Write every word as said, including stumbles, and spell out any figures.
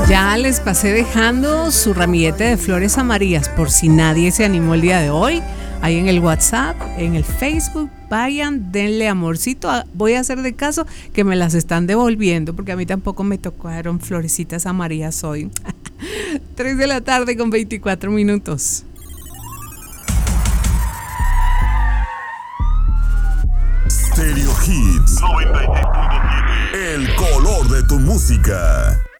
Ya les pasé dejando su ramillete de flores amarillas por si nadie se animó el día de hoy. Ahí en el WhatsApp, en el Facebook, vayan, denle amorcito. Voy a hacer de caso que me las están devolviendo porque a mí tampoco me tocaron florecitas amarillas hoy. tres de la tarde con veinticuatro minutos. Stereo Hits noventa y seis punto siete. El color de tu música.